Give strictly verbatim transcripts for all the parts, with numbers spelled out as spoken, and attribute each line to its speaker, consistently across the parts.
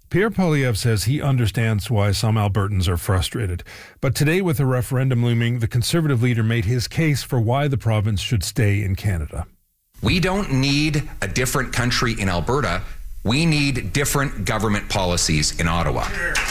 Speaker 1: Pierre Poilievre says he understands why some Albertans are frustrated. But today, with a referendum looming, the Conservative leader made his case for why the province should stay in Canada.
Speaker 2: We don't need a different country in Alberta. We need different government policies in Ottawa.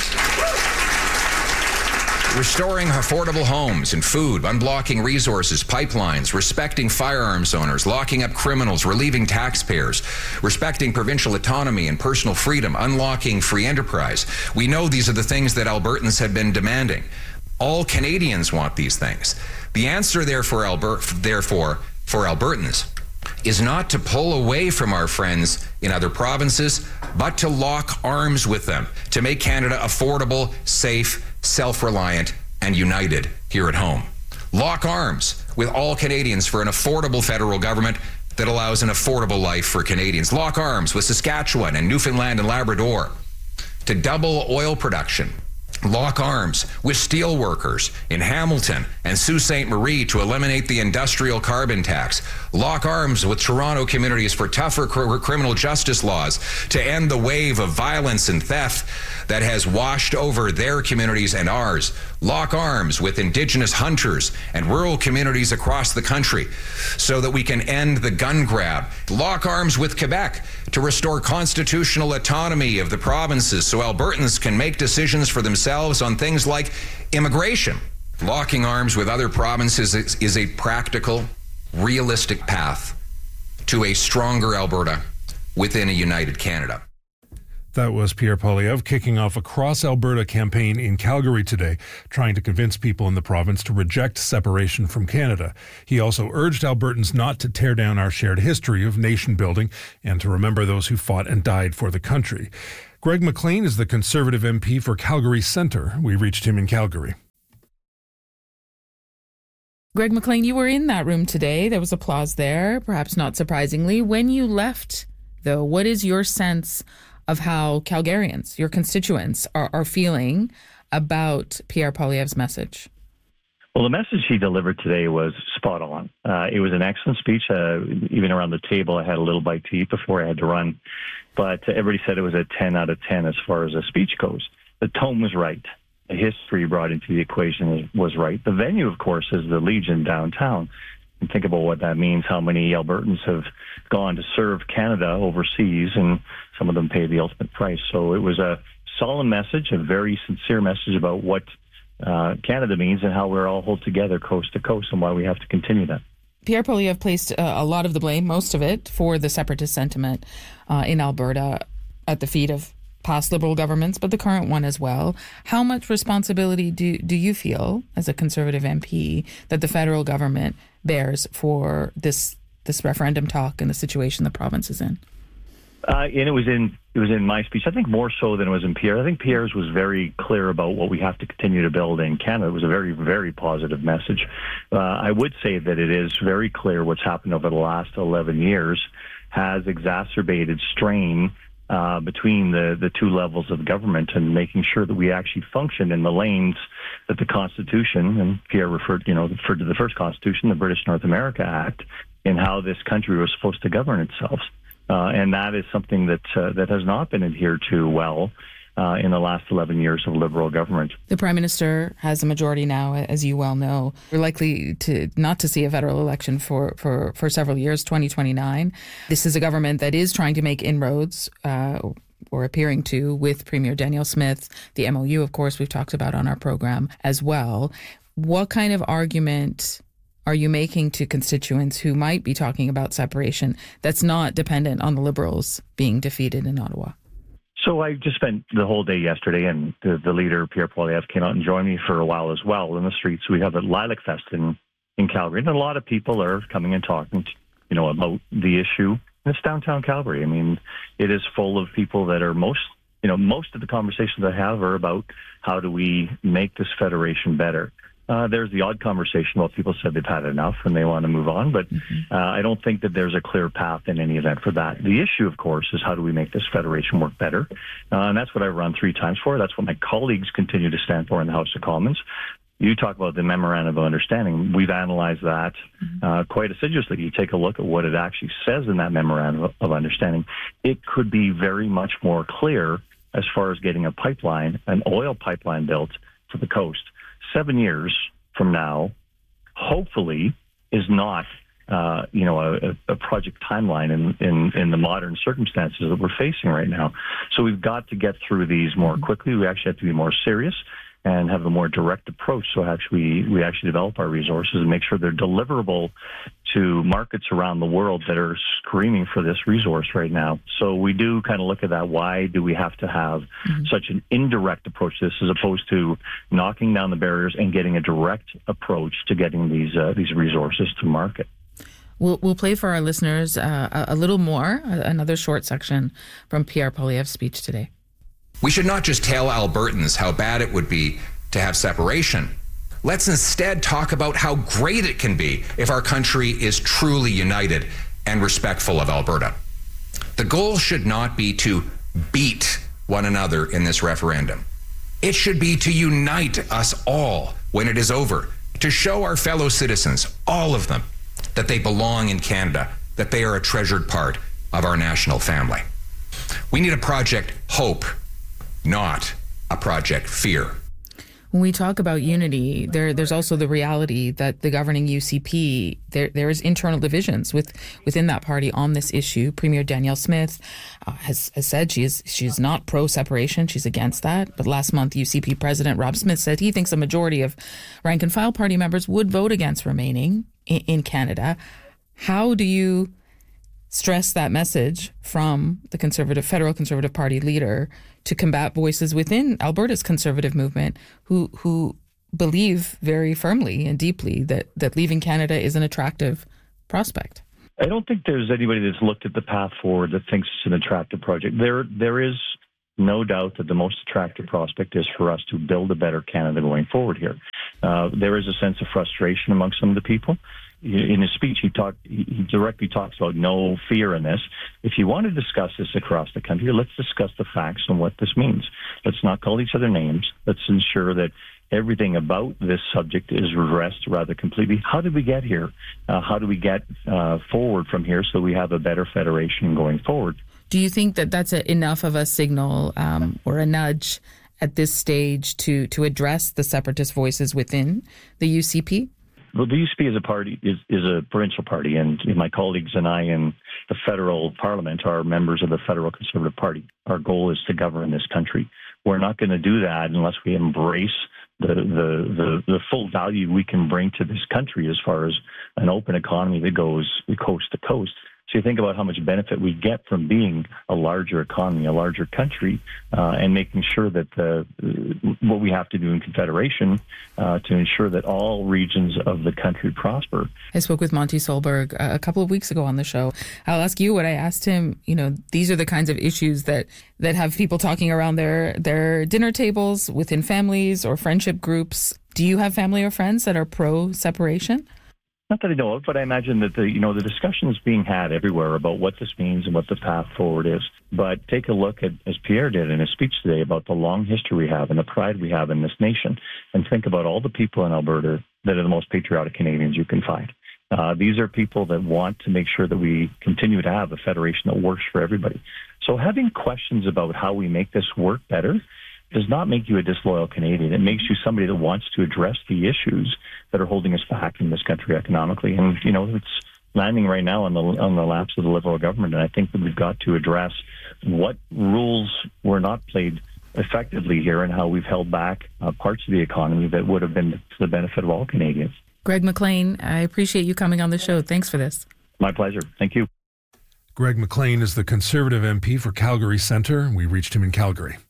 Speaker 2: Restoring affordable homes and food, unblocking resources, pipelines, respecting firearms owners, locking up criminals, relieving taxpayers, respecting provincial autonomy and personal freedom, unlocking free enterprise. We know these are the things that Albertans have been demanding. All Canadians want these things. The answer there for Albert, therefore, for Albertans is not to pull away from our friends in other provinces, but to lock arms with them, to make Canada affordable, safe, self-reliant, and united here at home. Lock arms with all Canadians for an affordable federal government that allows an affordable life for Canadians. Lock arms with Saskatchewan and Newfoundland and Labrador to double oil production. Lock arms with steel workers in Hamilton and Sault Ste. Marie to eliminate the industrial carbon tax. Lock arms with Toronto communities for tougher cr- criminal justice laws to end the wave of violence and theft that has washed over their communities and ours. Lock arms with Indigenous hunters and rural communities across the country so that we can end the gun grab. Lock arms with Quebec to restore constitutional autonomy of the provinces so Albertans can make decisions for themselves on things like immigration. Locking arms with other provinces is, is a practical, realistic path to a stronger Alberta within a united Canada.
Speaker 1: That was Pierre Poilievre kicking off a cross-Alberta campaign in Calgary today, trying to convince people in the province to reject separation from Canada. He also urged Albertans not to tear down our shared history of nation-building and to remember those who fought and died for the country. Greg McLean is the Conservative M P for Calgary Centre. We reached him in Calgary.
Speaker 3: Greg McLean, you were in that room today. There was applause there, perhaps not surprisingly. When you left, though, what is your sense of how Calgarians, your constituents, are, are feeling about Pierre Poilievre's message?
Speaker 4: Well, the message he delivered today was spot on. Uh, it was an excellent speech. Uh, even around the table, I had a little bite to eat before I had to run. But uh, everybody said it was a ten out of ten as far as a speech goes. The tone was right. The history brought into the equation was right. The venue, of course, is the Legion downtown. And think about what that means, how many Albertans have gone to serve Canada overseas, and some of them pay the ultimate price. So it was a solemn message, a very sincere message about what uh, Canada means and how we're all held together coast to coast and why we have to continue that.
Speaker 3: Pierre Poilievre placed uh, a lot of the blame, most of it, for the separatist sentiment uh, in Alberta at the feet of past Liberal governments, but the current one as well. How much responsibility do do you feel as a Conservative M P that the federal government bears for this this referendum talk and the situation the province is in?
Speaker 4: Uh, and it was in it was in my speech. I think more so than it was in Pierre. I think Pierre's was very clear about what we have to continue to build in Canada. It was a very, very positive message. Uh, I would say that it is very clear what's happened over the last eleven years has exacerbated strain Uh, between the, the two levels of government and making sure that we actually function in the lanes that the Constitution, and Pierre referred, you know, referred to the first Constitution, the British North America Act, and how this country was supposed to govern itself. Uh, and that is something that uh, that has not been adhered to well uh, in the last eleven years of Liberal government.
Speaker 3: The Prime Minister has a majority now, as you well know. We're likely to not to see a federal election for, for, for several years, twenty twenty-nine. This is a government that is trying to make inroads, uh, or appearing to, with Premier Danielle Smith. The M O U, of course, we've talked about on our program as well. What kind of argument are you making to constituents who might be talking about separation that's not dependent on the Liberals being defeated in Ottawa?
Speaker 4: So I just spent the whole day yesterday, and the, the leader, Pierre Poilievre, came out and joined me for a while as well in the streets. We have a Lilac Fest in, in Calgary, and a lot of people are coming and talking, to, you know, about the issue. It's downtown Calgary. I mean, it is full of people that are most, you know, most of the conversations I have are about how do we make this federation better. Uh, there's the odd conversation about people said they've had enough and they want to move on, but mm-hmm. uh, I don't think that there's a clear path in any event for that. The issue, of course, is how do we make this federation work better? Uh, and that's what I've run three times for. That's what my colleagues continue to stand for in the House of Commons. You talk about the Memorandum of Understanding. We've analyzed that uh, quite assiduously. You take a look at what it actually says in that Memorandum of Understanding. It could be very much more clear as far as getting a pipeline, an oil pipeline built for the coast. Seven years from now, hopefully, is not uh, you know a, a project timeline in, in, in the modern circumstances that we're facing right now. So we've got to get through these more quickly. We actually have to be more serious and have a more direct approach. So actually, we actually develop our resources and make sure they're deliverable to markets around the world that are screaming for this resource right now. So we do kind of look at that. Why do we have to have mm-hmm. such an indirect approach to this as opposed to knocking down the barriers and getting a direct approach to getting these uh, these resources to market?
Speaker 3: We'll, we'll play for our listeners uh, a, a little more, another short section from Pierre Poilievre's speech today.
Speaker 2: We should not just tell Albertans how bad it would be to have separation. Let's instead talk about how great it can be if our country is truly united and respectful of Alberta. The goal should not be to beat one another in this referendum. It should be to unite us all when it is over, to show our fellow citizens, all of them, that they belong in Canada, that they are a treasured part of our national family. We need a Project Hope, not a Project Fear.
Speaker 3: When we talk about unity, there, there's also the reality that the governing U C P, there, there is internal divisions with, within that party on this issue. Premier Danielle Smith uh, has, has said she is she is not pro-separation. She's against that. But last month, U C P President Rob Smith said he thinks a majority of rank-and-file party members would vote against remaining in, in Canada. How do you stress that message from the Conservative Federal Conservative Party leader to combat voices within Alberta's Conservative movement who who believe very firmly and deeply that, that leaving Canada is an attractive prospect?
Speaker 4: I don't think there's anybody that's looked at the path forward that thinks it's an attractive project. There, there is no doubt that the most attractive prospect is for us to build a better Canada going forward here. Uh, there is a sense of frustration among some of the people. In his speech, he talked. He directly talks about no fear in this. If you want to discuss this across the country, let's discuss the facts and what this means. Let's not call each other names. Let's ensure that everything about this subject is addressed rather completely. How did we get here? Uh, how do we get uh, forward from here so we have a better federation going forward?
Speaker 3: Do you think that that's a, enough of a signal um, or a nudge at this stage to to address the separatist voices within the U C P?
Speaker 4: Well, the U C P as a party is, is a provincial party, and my colleagues and I in the federal parliament are members of the Federal Conservative Party. Our goal is to govern this country. We're not going to do that unless we embrace the, the, the, the full value we can bring to this country as far as an open economy that goes coast to coast. So you think about how much benefit we get from being a larger economy, a larger country, uh, and making sure that the, what we have to do in Confederation uh, to ensure that all regions of the country prosper.
Speaker 3: I spoke with Monty Solberg a couple of weeks ago on the show. I'll ask you what I asked him. You know, these are the kinds of issues that, that have people talking around their, their dinner tables, within families or friendship groups. Do you have family or friends that are pro-separation?
Speaker 4: Not that I know of, but I imagine that the you know the discussion is being had everywhere about what this means and what the path forward is. But take a look at, as Pierre did in his speech today, about the long history we have and the pride we have in this nation, and think about all the people in Alberta that are the most patriotic Canadians you can find. Uh, these are people that want to make sure that we continue to have a federation that works for everybody. So having questions about how we make this work better does not make you a disloyal Canadian. It makes you somebody that wants to address the issues that are holding us back in this country economically. And, you know, it's landing right now on the on the laps of the Liberal government. And I think that we've got to address what rules were not played effectively here and how we've held back uh, parts of the economy that would have been to the benefit of all Canadians.
Speaker 3: Greg McLean, I appreciate you coming on the show. Thanks for this.
Speaker 4: My pleasure. Thank you.
Speaker 1: Greg McLean is the Conservative M P for Calgary Centre. We reached him in Calgary.